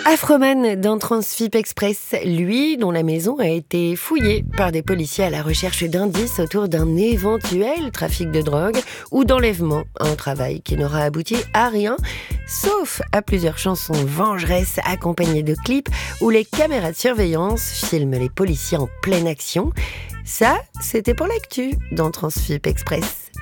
Afroman dans Transfip Express, lui dont la maison a été fouillée par des policiers à la recherche d'indices autour d'un éventuel trafic de drogue ou d'enlèvement. Un travail qui n'aura abouti à rien, sauf à plusieurs chansons vengeresses accompagnées de clips où les caméras de surveillance filment les policiers en pleine action. Ça, c'était pour l'actu dans Transfip Express.